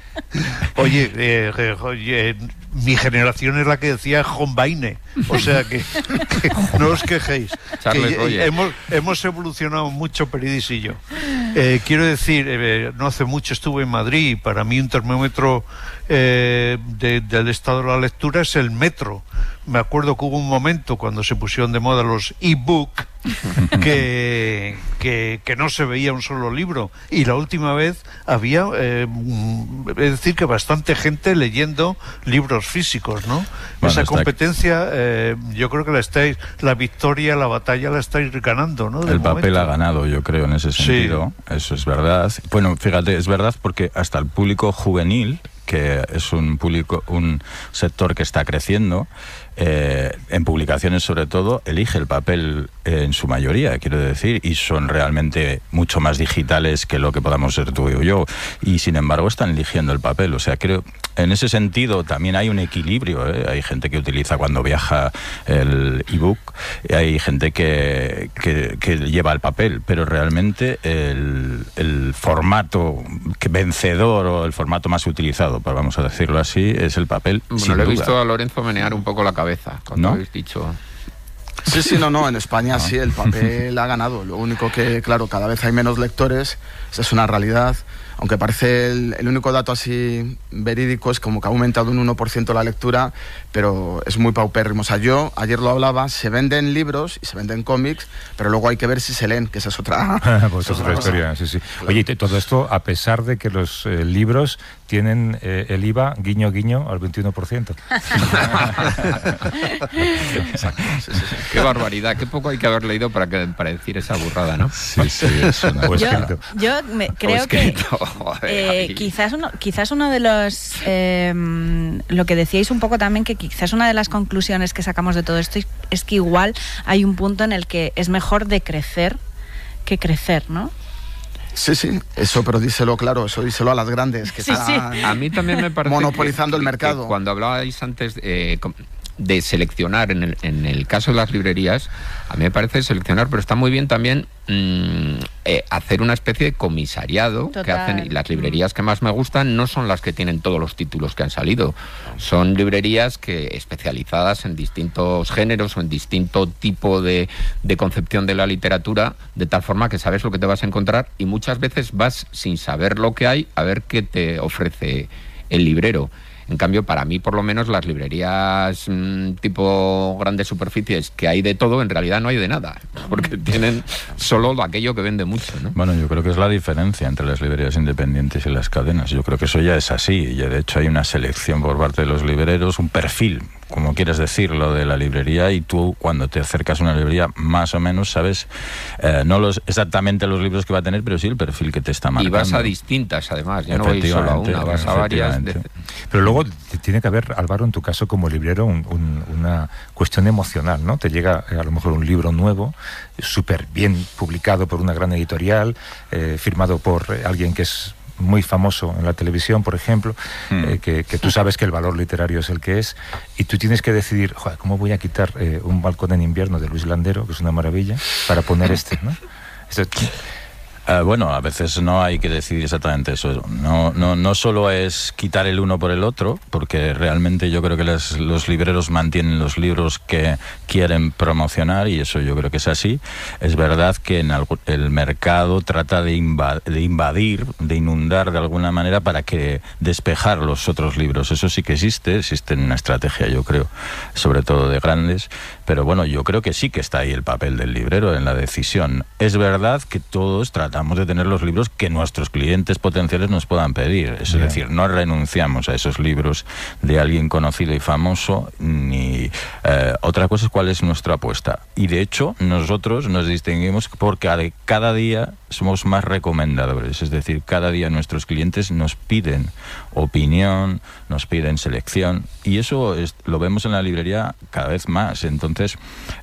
Oye, eh, eh, oye, mi generación es la que decía Hombaine, o sea que, que no os quejéis. Charles Que, eh, Roger. hemos, hemos evolucionado mucho, Peridis y yo. Eh, quiero decir, eh, no hace mucho estuve en Madrid, y para mí un termómetro eh, de- del estado de la lectura es el metro, me acuerdo que hubo un momento cuando se pusieron de moda los e-book que, que, que no se veía un solo libro, y la última vez había, eh, es decir, que bastante gente leyendo libros físicos, ¿no? Bueno, esa está... competencia, eh, yo creo que la estáis, la victoria, la batalla la estáis ganando, ¿no? El papel ha ganado, yo creo, en ese sentido. Sí. Eso es verdad. Bueno, fíjate, es verdad porque hasta el público juvenil, que es un público, un sector que está creciendo, eh, en publicaciones sobre todo, elige el papel eh, en su mayoría, quiero decir, y son realmente mucho más digitales que lo que podamos ser tú y yo, y sin embargo están eligiendo el papel. O sea, creo, en ese sentido también hay un equilibrio, ¿eh? Hay gente que utiliza cuando viaja el ebook, y hay gente que, que, que lleva el papel, pero realmente el, el formato que vencedor o el formato más utilizado, vamos a decirlo así, es el papel. Bueno, sin le he duda. visto a Lorenzo menear un poco la cabeza cuando ¿No? habéis dicho... Sí, sí, no, no, en España Ah. sí, el papel ha ganado. Lo único que, claro, cada vez hay menos lectores, esa es una realidad. Aunque parece el, el único dato así verídico es como que ha aumentado un uno por ciento la lectura, pero es muy paupérrimo. O sea, yo ayer lo hablaba, se venden libros y se venden cómics, pero luego hay que ver si se leen, que esa es otra, pues es otra historia, sí, sí. Oye, y todo esto a pesar de que los eh, libros tienen eh, el I V A, guiño, guiño, al veintiuno por ciento. Exacto, sí, sí, sí. Qué barbaridad, qué poco hay que haber leído para, que, para decir esa burrada, ¿no? Sí, sí, es una... O Yo, escrito. yo me- creo O escrito, que joder, eh, ahí. quizás uno quizás uno de los eh, lo que decíais un poco también, que quizás una de las conclusiones que sacamos de todo esto es que igual hay un punto en el que es mejor decrecer que crecer, ¿no? Sí, sí, eso, pero díselo claro, eso díselo a las grandes que Sí, sí. están A mí también me parece monopolizando que- el que mercado. cuando hablabais antes eh, com- de seleccionar, en el, en el caso de las librerías, a mí me parece seleccionar, pero está muy bien también mm, eh, hacer una especie de comisariado que Total. hacen, y las librerías que más me gustan no son las que tienen todos los títulos que han salido, son librerías que especializadas en distintos géneros o en distinto tipo de, de concepción de la literatura, de tal forma que sabes lo que te vas a encontrar, y muchas veces vas sin saber lo que hay a ver qué te ofrece el librero. En cambio, para mí, por lo menos, las librerías mmm, tipo grandes superficies, que hay de todo, en realidad no hay de nada, porque tienen solo aquello que vende mucho, ¿no? Bueno, yo creo que es la diferencia entre las librerías independientes y las cadenas. Yo creo que eso ya es así, y de hecho hay una selección por parte de los libreros, un perfil, como quieres decirlo, de la librería, y tú cuando te acercas a una librería más o menos sabes eh, no los exactamente los libros que va a tener, pero sí el perfil que te está Y marcando. vas a distintas, además, ya no voy solo a una, vas a varias. De... Pero luego t- tiene que haber, Álvaro, en tu caso como librero, un- un- una cuestión emocional, ¿no? Te llega eh, a lo mejor un libro nuevo, súper bien publicado por una gran editorial, eh, firmado por eh, alguien que es muy famoso en la televisión, por ejemplo, Mm. eh, que, que tú sabes que el valor literario es el que es, y tú tienes que decidir, joder, ¿cómo voy a quitar eh, un balcón en invierno de Luis Landero, que es una maravilla, para poner este, ¿no? Esto- Eh, bueno, a veces no hay que decidir exactamente eso. No, no, no solo es quitar el uno por el otro, porque realmente yo creo que las- los libreros mantienen los libros que quieren promocionar, y eso yo creo que es así. Es verdad que en algu- el mercado trata de, inva- de invadir, de inundar de alguna manera para que despejar los otros libros. Eso sí que existe, existe una estrategia, yo creo, sobre todo de grandes. Pero bueno, yo creo que sí que está ahí el papel del librero en la decisión. Es verdad que todos tratamos de tener los libros que nuestros clientes potenciales nos puedan pedir. Es Yeah. decir, no renunciamos a esos libros de alguien conocido y famoso, ni eh, otra cosa es cuál es nuestra apuesta. Y de hecho, nosotros nos distinguimos porque a de- cada día somos más recomendadores. Es decir, cada día nuestros clientes nos piden opinión, nos piden selección, y eso es- lo vemos en la librería cada vez más. Entonces,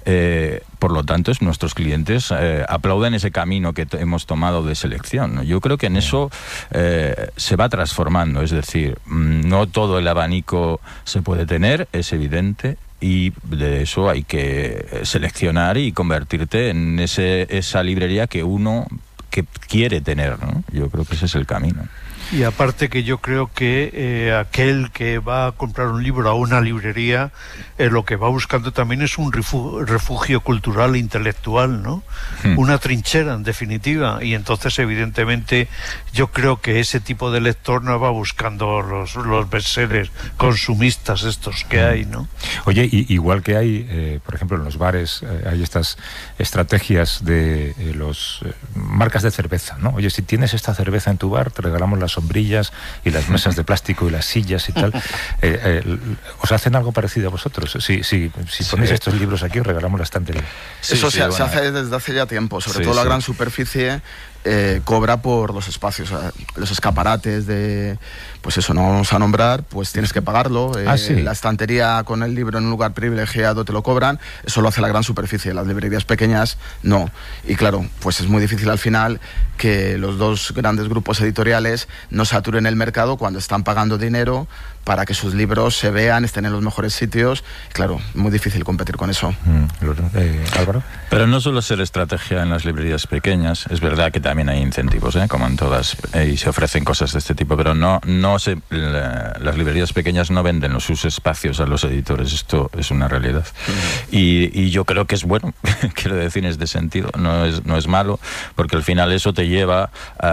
eh, por lo tanto, es, nuestros clientes eh, aplauden ese camino que t- hemos tomado de selección, ¿no? Yo creo que en eso eh, se va transformando. Es decir, mm, no todo el abanico se puede tener, es evidente, y de eso hay que seleccionar y convertirte en ese, esa librería que uno que quiere tener, ¿no? Yo creo que ese es el camino. Y aparte que yo creo que eh, aquel que va a comprar un libro a una librería, eh, lo que va buscando también es un refugio, refugio cultural e intelectual, ¿no? Hmm. Una trinchera, en definitiva. Y entonces, evidentemente, yo creo que ese tipo de lector no va buscando los, los bestsellers consumistas estos que hay, ¿no? Oye, y, igual que hay, eh, por ejemplo, en los bares, eh, hay estas estrategias de eh, los eh, marcas de cerveza, ¿no? Oye, si tienes esta cerveza en tu bar, te regalamos las sombrillas y las mesas de plástico y las sillas y tal. Eh, eh, ¿Os hacen algo parecido a vosotros? Si, si, si ponéis sí. estos libros aquí, os regalamos la estantería. Sí, Eso sí, se, bueno, se hace desde hace ya tiempo, sobre sí, todo la sí. gran superficie eh, cobra por los espacios, o sea, los escaparates de, pues eso, no vamos a nombrar, pues tienes que pagarlo. Eh, ah, sí. La estantería con el libro en un lugar privilegiado te lo cobran, eso lo hace la gran superficie, las librerías pequeñas no. Y claro, pues es muy difícil al final que los dos grandes grupos editoriales no saturen el mercado cuando están pagando dinero para que sus libros se vean, estén en los mejores sitios. Claro, muy difícil competir con eso. Mm, eh, Álvaro. Pero no solo ser estrategia en las librerías pequeñas, es verdad que también hay incentivos, ¿eh? como en todas, eh, y se ofrecen cosas de este tipo, pero no, no se, la, las librerías pequeñas no venden los, sus espacios a los editores, esto es una realidad. Mm. Y, y yo creo que es bueno, quiero decir, en este sentido, no es, no es malo, porque al final eso te lleva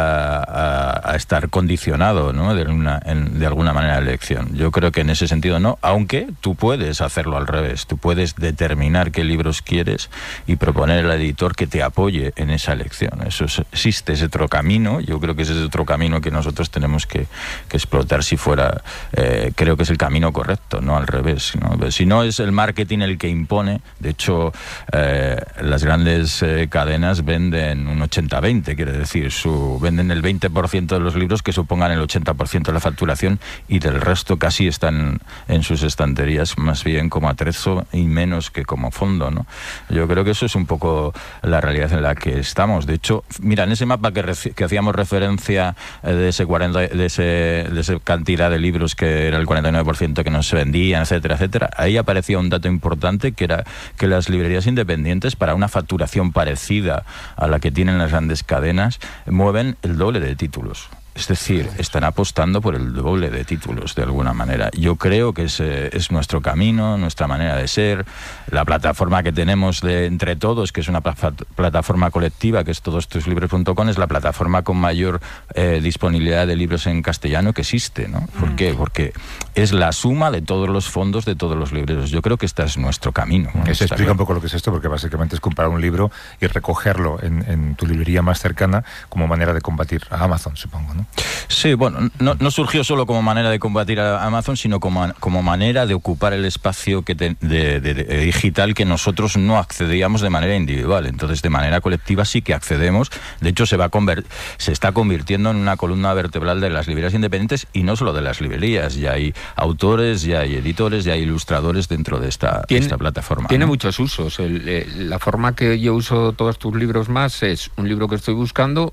a, a, a estar condicionado, ¿no? de, una, en, de alguna manera a la elección. Yo creo que en ese sentido no, aunque tú puedes hacerlo al revés, tú puedes determinar qué libros quieres y proponer al editor que te apoye en esa elección. Eso es, existe ese otro camino, yo creo que ese es otro camino que nosotros tenemos que, que explotar si fuera, eh, creo que es el camino correcto, no al revés, ¿no? Si no es el marketing el que impone, de hecho eh, las grandes eh, cadenas venden un ochenta veinte, quiere decir, su, venden el veinte por ciento de los libros que supongan el ochenta por ciento de la facturación y del resto casi están en sus estanterías más bien como atrezo y menos que como fondo, ¿no? Yo creo que eso es un poco la realidad en la que estamos. De hecho, mira, en ese mapa que, que hacíamos referencia eh, de ese cuarenta, de ese de esa cantidad de libros que era el cuarenta y nueve por ciento que no se vendían, etcétera, etcétera, ahí aparecía un dato importante que era que las librerías independientes, para una facturación parecida a la que tienen las grandes cadenas, mueven el doble de títulos. Es decir, están apostando por el doble de títulos, de alguna manera. Yo creo que ese es nuestro camino, nuestra manera de ser. La plataforma que tenemos de Entre Todos, que es una plataforma colectiva, que es todos tus libros punto com, es la plataforma con mayor eh, disponibilidad de libros en castellano que existe, ¿no? ¿Por qué? Porque es la suma de todos los fondos de todos los libreros. Yo creo que este es nuestro camino. ¿no? Eso explica un poco lo que es esto, porque básicamente es comprar un libro y recogerlo en, en tu librería más cercana como manera de combatir a Amazon, supongo, ¿no? Sí, bueno, no, no surgió solo como manera de combatir a Amazon, sino como, como manera de ocupar el espacio que te, de, de, de digital que nosotros no accedíamos de manera individual. Entonces, de manera colectiva sí que accedemos. De hecho, se va a conver- se está convirtiendo en una columna vertebral de las librerías independientes, y no solo de las librerías. Ya hay autores, ya hay editores, ya hay ilustradores dentro de esta, tiene, esta plataforma. Tiene ¿no? muchos usos. El, el, la forma que yo uso todos tus libros más es un libro que estoy buscando,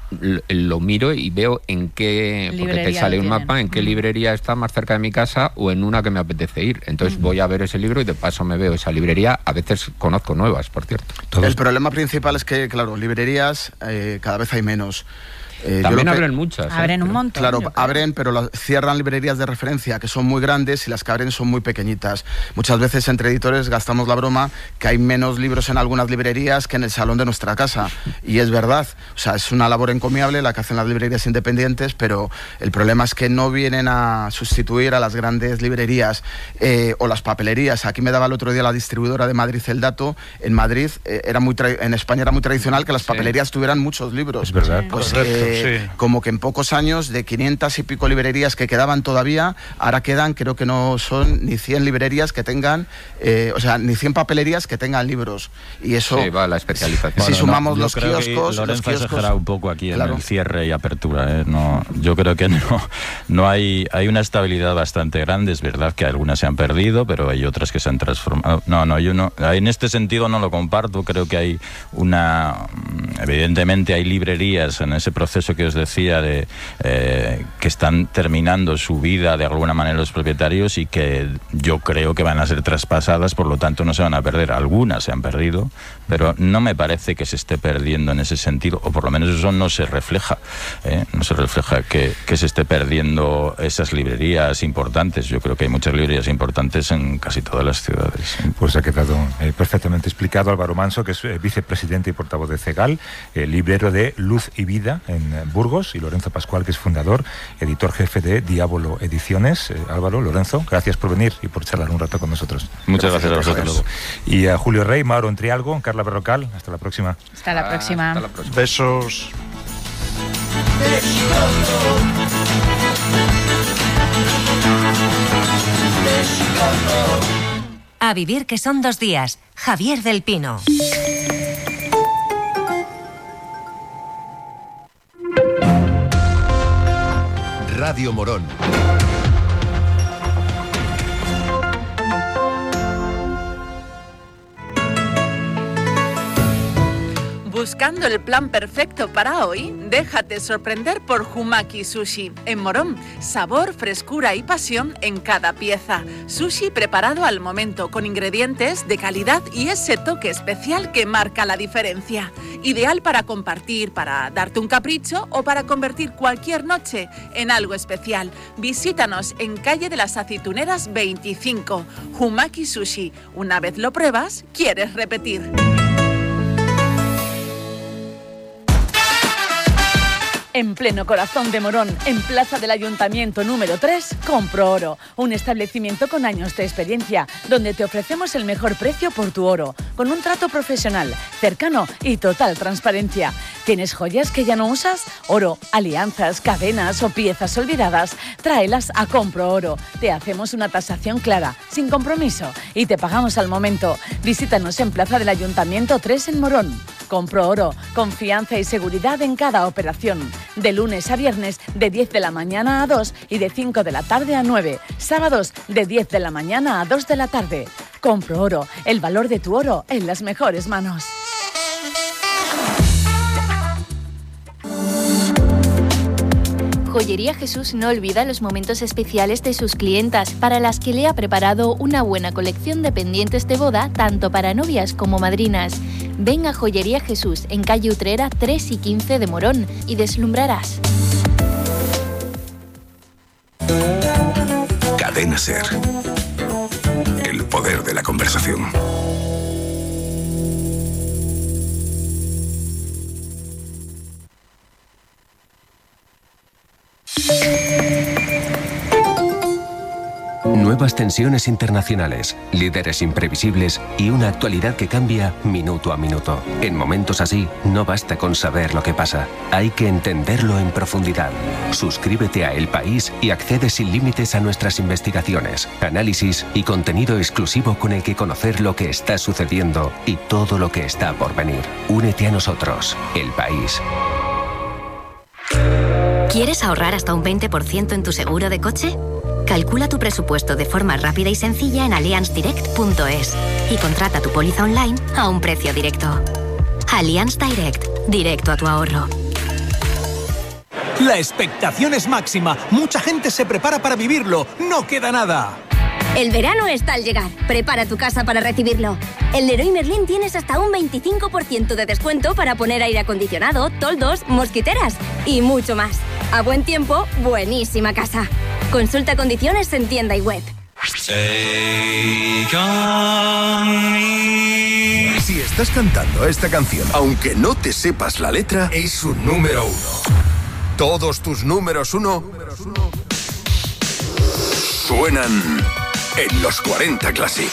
lo miro y veo en qué, porque te sale un mapa, en qué mm. librería está más cerca de mi casa o en una que me apetece ir. Entonces mm. voy a ver ese libro y de paso me veo esa librería. A veces conozco nuevas, por cierto. ¿Todos? El problema principal es que, claro, librerías eh, cada vez hay menos. Eh, También abren que, muchas. Abren ¿eh? un montón. Claro, abren, pero la, cierran librerías de referencia que son muy grandes y las que abren son muy pequeñitas. Muchas veces entre editores gastamos la broma que hay menos libros en algunas librerías que en el salón de nuestra casa. Y es verdad. O sea, es una labor encomiable la que hacen las librerías independientes, pero el problema es que no vienen a sustituir a las grandes librerías eh, o las papelerías. Aquí me daba el otro día la distribuidora de Madrid el dato. En Madrid, eh, era muy tra- en España era muy tradicional que las papelerías sí. tuvieran muchos libros. Es verdad. Pues, eh, Sí. como que en pocos años de quinientas y pico librerías que quedaban todavía, ahora quedan, creo que no son ni cien librerías que tengan, eh, o sea, ni cien papelerías que tengan libros. Y eso... Sí, va la especialización. Si bueno, sumamos no, los kioscos... Lorenzo los kioscos, ha exagerado un poco aquí claro. en el cierre y apertura. ¿eh? No, yo creo que no, no hay, hay una estabilidad bastante grande. Es verdad que algunas se han perdido, pero hay otras que se han transformado. No, no, yo no, en este sentido no lo comparto. Creo que hay una... Evidentemente hay librerías en ese proceso eso que os decía de eh, que están terminando su vida de alguna manera los propietarios y que yo creo que van a ser traspasadas, por lo tanto no se van a perder. Algunas se han perdido, pero no me parece que se esté perdiendo en ese sentido, o por lo menos eso no se refleja, ¿eh? No se refleja que, que se esté perdiendo esas librerías importantes. Yo creo que hay muchas librerías importantes en casi todas las ciudades. Pues ha quedado eh, perfectamente explicado. Álvaro Manso, que es eh, vicepresidente y portavoz de CEGAL, eh, librero de Luz y Vida en eh, Burgos, y Lorenzo Pascual, que es fundador, editor jefe de Diabolo Ediciones. Eh, Álvaro, Lorenzo, gracias por venir y por charlar un rato con nosotros. Muchas gracias, gracias a vosotros. Y a Julio Rey, Mauro Entrialgo, Carla Berrocal, hasta la próxima. Hasta la próxima. Hasta la próxima. Besos. A vivir que son dos días. Javier del Pino. Radio Morón. Buscando el plan perfecto para hoy, déjate sorprender por Humaki Sushi. En Morón, sabor, frescura y pasión en cada pieza. Sushi preparado al momento, con ingredientes de calidad y ese toque especial que marca la diferencia. Ideal para compartir, para darte un capricho o para convertir cualquier noche en algo especial. Visítanos en calle de las Aceituneras veinticinco. Humaki Sushi. Una vez lo pruebas, quieres repetir. En pleno corazón de Morón, en Plaza del Ayuntamiento número tres, Compro Oro, un establecimiento con años de experiencia, donde te ofrecemos el mejor precio por tu oro, con un trato profesional, cercano y total transparencia. ¿Tienes joyas que ya no usas? Oro, alianzas, cadenas o piezas olvidadas, tráelas a Compro Oro. Te hacemos una tasación clara, sin compromiso, y te pagamos al momento. Visítanos en Plaza del Ayuntamiento tres en Morón. Compro Oro, confianza y seguridad en cada operación. De lunes a viernes, de diez de la mañana a dos y de cinco de la tarde a nueve. Sábados, de diez de la mañana a dos de la tarde. Compro Oro, el valor de tu oro en las mejores manos. Joyería Jesús no olvida los momentos especiales de sus clientas, para las que le ha preparado una buena colección de pendientes de boda, tanto para novias como madrinas. Ven a Joyería Jesús, en calle Utrera tres y quince de Morón, y deslumbrarás. Cadena SER. El poder de la conversación. Nuevas tensiones internacionales, líderes imprevisibles y una actualidad que cambia minuto a minuto. En momentos así, no basta con saber lo que pasa, hay que entenderlo en profundidad. Suscríbete a El País y accede sin límites a nuestras investigaciones, análisis y contenido exclusivo con el que conocer lo que está sucediendo y todo lo que está por venir. Únete a nosotros, El País. ¿Quieres ahorrar hasta un veinte por ciento en tu seguro de coche? Calcula tu presupuesto de forma rápida y sencilla en allianz direct punto es y contrata tu póliza online a un precio directo. Allianz Direct, directo a tu ahorro. La expectación es máxima. Mucha gente se prepara para vivirlo. No queda nada. El verano está al llegar. Prepara tu casa para recibirlo. En Leroy Merlin tienes hasta un veinticinco por ciento de descuento para poner aire acondicionado, toldos, mosquiteras y mucho más. A buen tiempo, buenísima casa. Consulta condiciones en tienda y web. Si estás cantando esta canción, aunque no te sepas la letra, es un número uno. Todos tus números uno suenan en los cuarenta Classic.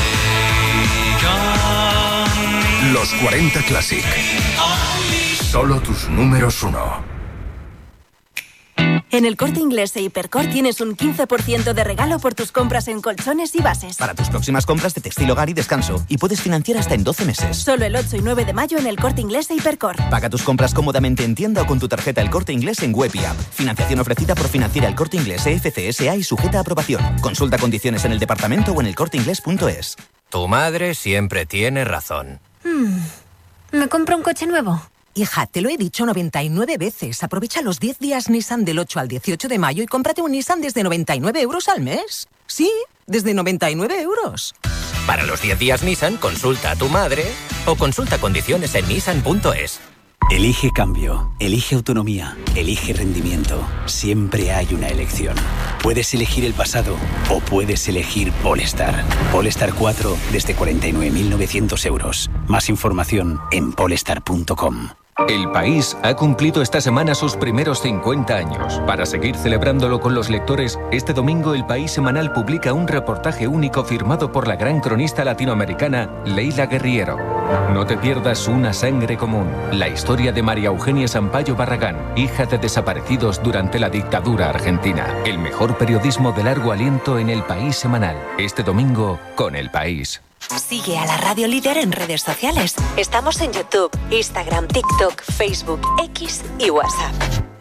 Los cuarenta Classic. Solo tus números uno. En el Corte Inglés e Hipercor tienes un quince por ciento de regalo por tus compras en colchones y bases. Para tus próximas compras de textil, hogar y descanso. Y puedes financiar hasta en doce meses. Solo el ocho y nueve de mayo en el Corte Inglés e Hipercor. Paga tus compras cómodamente en tienda o con tu tarjeta El Corte Inglés en web y app. Financiación ofrecida por Financiera El Corte Inglés E F C S A y sujeta a aprobación. Consulta condiciones en el departamento o en el corte inglés punto es. Tu madre siempre tiene razón. Hmm. ¿Me compro un coche nuevo? Hija, te lo he dicho noventa y nueve veces. Aprovecha los diez días Nissan del ocho al dieciocho de mayo y cómprate un Nissan desde noventa y nueve euros al mes. Sí, desde noventa y nueve euros. Para los diez días Nissan, consulta a tu madre o consulta condiciones en nissan punto es. Elige cambio, elige autonomía, elige rendimiento. Siempre hay una elección. Puedes elegir el pasado o puedes elegir Polestar. Polestar cuatro desde cuarenta y nueve mil novecientos euros. Más información en polestar punto com. El País ha cumplido esta semana sus primeros cincuenta años. Para seguir celebrándolo con los lectores, este domingo El País Semanal publica un reportaje único firmado por la gran cronista latinoamericana Leila Guerriero. No te pierdas Una sangre común, la historia de María Eugenia Sampaio Barragán, hija de desaparecidos durante la dictadura argentina. El mejor periodismo de largo aliento en El País Semanal. Este domingo con El País. Sigue a la Radio Líder en redes sociales. Estamos en YouTube, Instagram, TikTok, Facebook, X y WhatsApp.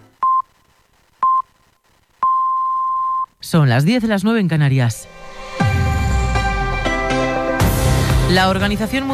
Son las diez de las nueve en Canarias. La organización